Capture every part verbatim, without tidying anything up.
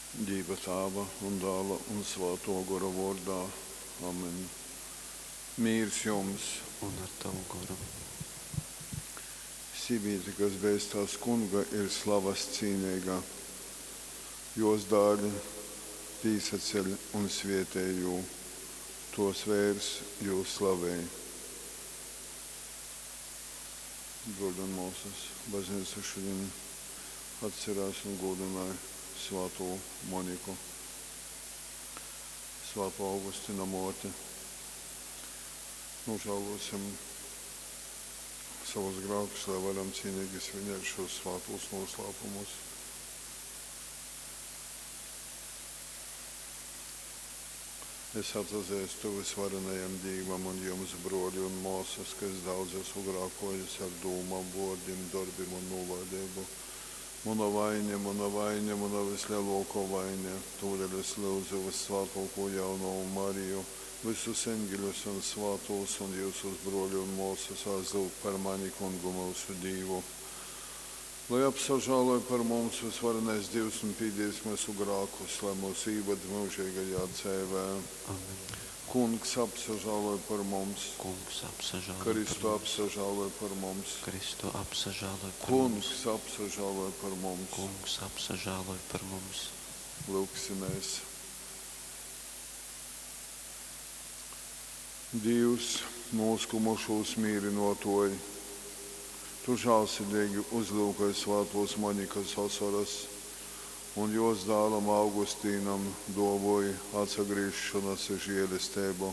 Dieva Tēva un Dēla un Svētā gara vārdā. Amen. Mīrs jums! Un ar tavu garu. Sīvīte, kas bez tās kunga ir slavas cīnīga, jos dāļ tīsaceļ un svietēju, tos vērs jūs slavēja. Broļi un mūsas, baznīca šodien atcerās un godināja Svēto Moniku, Svēto Augustina moti. Nožēlosim savus grēkus, lai varam cīnīgi svinēt šos svētos noslēpumus. Es atzīstu visvarenajam Dievam un jums, broļi un māsas, kas daudz esmu grēkojis ar domām, vārdiem, darbiem un nolaidību. Mana vaina, mana vaina, mana vislielākā vaina. Tūlēļ es lūdzu visvētāko jauno Mariju, visus eņģeļus un svētos un jūsus broļi un māsas aizlūgt par mani kungu mūsu Dievu. Lai apsažāloj par mums visvarenais Dievs un pīdīs mūsu grēkus, lai mūs īvad mūžīgajā dzīvē. Amen. Kungs apsažāloj par mums. Kungs apsažāloj Kristu par mums. apsažāloj par mums. Kristu apsažāloj par Kungs mums. apsažāloj par mums. Kungs apsažāloj par mums. Lūksimies. Dievs, mūsu mušos mīrinotoji, tu žēlsirdīgi uzlūkoji svētos Monikas asaras un jos dēlam Augustīnam dovoji atsagrīšanas žēlastību.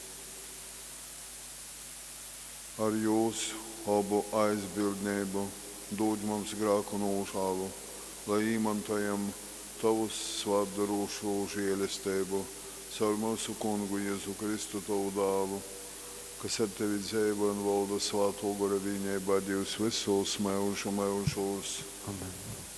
Ar jūsu abu aizbildnību dod mums grēku nožēlu, lai izmantojam tavus svētdarūšo žēlastību caur mūsu kungu Jēzu Kristu, tavu dēlu, kas ar tevi dzīvo un valda Svētā gara vienībā Dievs visos mūžu mūžos. Amen.